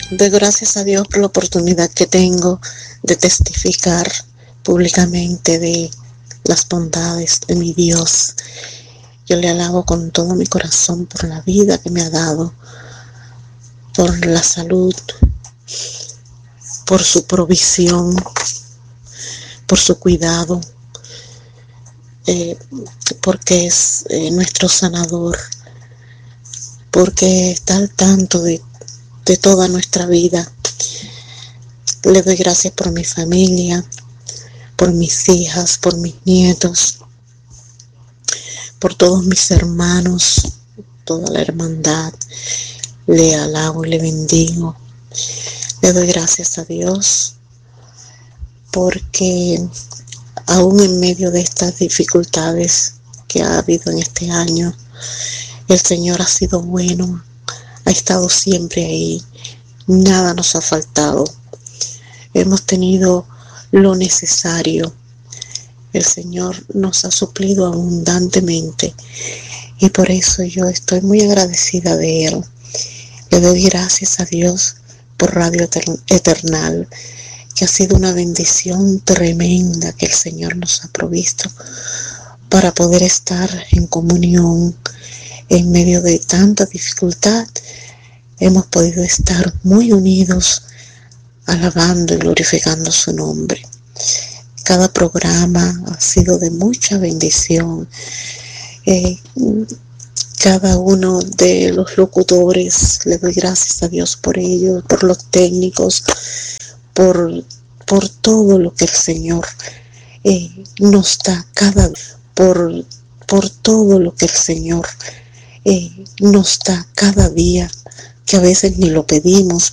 Doy gracias a Dios por la oportunidad que tengo de testificar públicamente de las bondades de mi Dios. Yo le alabo con todo mi corazón por la vida que me ha dado, por la salud, por su provisión, por su cuidado, porque es nuestro sanador, porque está al tanto de toda nuestra vida. Le doy gracias por mi familia, por mis hijas, por mis nietos, por todos mis hermanos, toda la hermandad. Le alabo y le bendigo. Le doy gracias a Dios porque aún en medio de estas dificultades que ha habido en este año, el Señor ha sido bueno, ha estado siempre ahí, nada nos ha faltado. Hemos tenido lo necesario. El Señor nos ha suplido abundantemente y por eso yo estoy muy agradecida de Él. Le doy gracias a Dios por Radio Eternal, que ha sido una bendición tremenda que el Señor nos ha provisto para poder estar en comunión en medio de tanta dificultad. Hemos podido estar muy unidos, alabando y glorificando su nombre. Cada programa ha sido de mucha bendición. Cada uno de los locutores, le doy gracias a Dios por ellos, por los técnicos, por todo lo que el Señor nos da por todo lo que el Señor nos da cada día, que a veces ni lo pedimos,